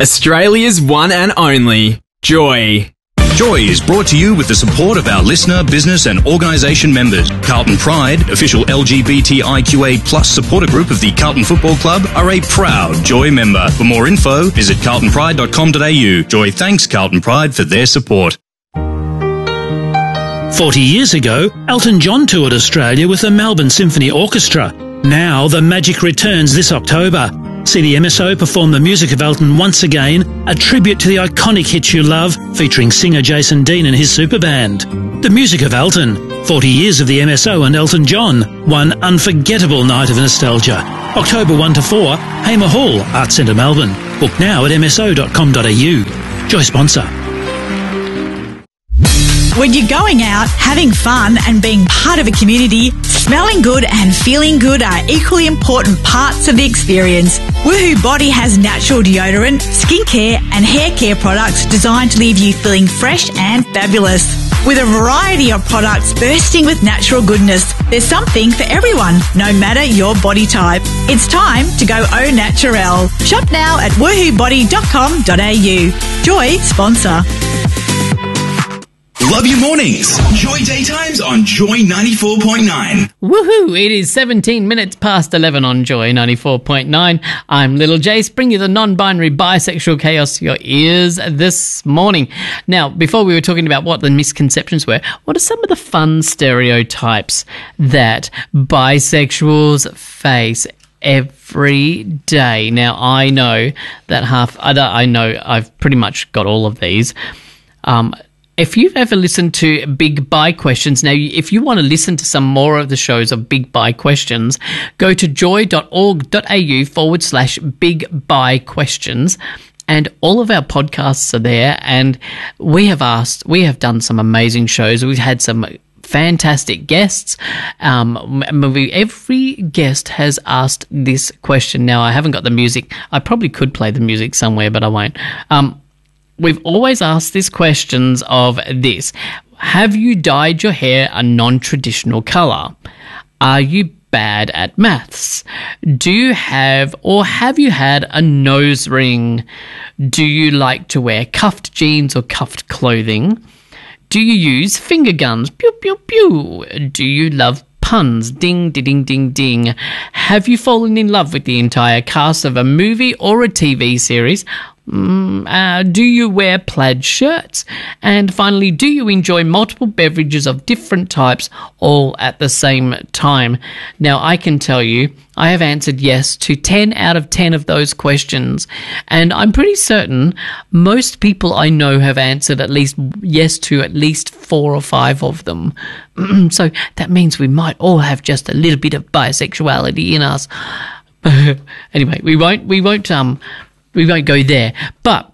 Australia's one and only Joy. Joy is brought to you with the support of our listener, business and organisation members. Carlton Pride, official LGBTIQA plus supporter group of the Carlton Football Club, are a proud Joy member. For more info, visit carltonpride.com.au. Joy thanks Carlton Pride for their support. 40 years ago, Elton John toured Australia with the Melbourne Symphony Orchestra. Now the magic returns this October. See the MSO perform the music of Elton once again, a tribute to the iconic hits you love, featuring singer Jason Dean and his super band. The music of Elton, 40 years of the MSO and Elton John, one unforgettable night of nostalgia. October 1 to 4, Hamer Hall, Arts Centre Melbourne. Book now at mso.com.au. Joy sponsor. When you're going out, having fun and being part of a community, smelling good and feeling good are equally important parts of the experience. Woohoo Body has natural deodorant, skincare and hair care products designed to leave you feeling fresh and fabulous. With a variety of products bursting with natural goodness, there's something for everyone, no matter your body type. It's time to go au naturel. Shop now at woohoobody.com.au. Joy sponsor. Love your mornings. Joy Daytimes on Joy 94.9. Woohoo! It is 17 minutes past 11 on Joy 94.9. I'm Little Jace, bringing you the non-binary bisexual chaos to your ears this morning. Now, before we were talking about what the misconceptions were, what are some of the fun stereotypes that bisexuals face every day? Now, I know that I've pretty much got all of these. If you've ever listened to Big Bi Questions, now if you want to listen to some more of the shows of Big Bi Questions, go to joy.org.au/Big Bi Questions, and all of our podcasts are there, and we have done some amazing shows. We've had some fantastic guests. Every guest has asked this question. Now, I haven't got the music. I probably could play the music somewhere, but I won't. We've always asked these questions of this. Have you dyed your hair a non-traditional colour? Are you bad at maths? Do you have you had a nose ring? Do you like to wear cuffed jeans or cuffed clothing? Do you use finger guns? Pew, pew, pew. Do you love puns? Ding, ding, ding, ding. Have you fallen in love with the entire cast of a movie or a TV series? Do you wear plaid shirts? And finally, do you enjoy multiple beverages of different types all at the same time? Now, I can tell you, I have answered yes to 10 out of 10 of those questions, and I'm pretty certain most people I know have answered at least yes to at least 4 or 5 of them. So that means we might all have just a little bit of bisexuality in us. Anyway, we won't go there. But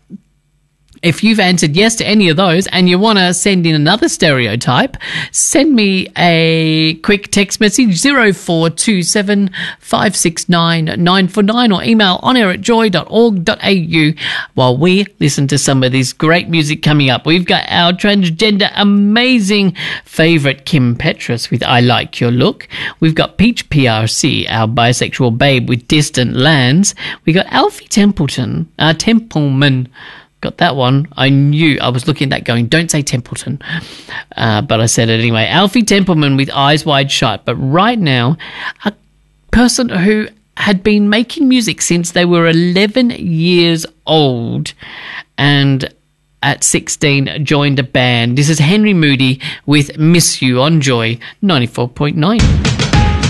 if you've answered yes to any of those and you want to send in another stereotype, send me a quick text message 0427 569 949 or email onair@joy.org.au while we listen to some of this great music coming up. We've got our transgender amazing favourite Kim Petras with I Like Your Look. We've got Peach PRC, our bisexual babe with Distant Lands. We got Alfie Templeman. Got that one. I knew. I was looking at that going, don't say Templeton. But I said it anyway. Alfie Templeman with Eyes Wide Shut. But right now, a person who had been making music since they were 11 years old and at 16 joined a band. This is Henry Moody with Miss You on Joy 94.9.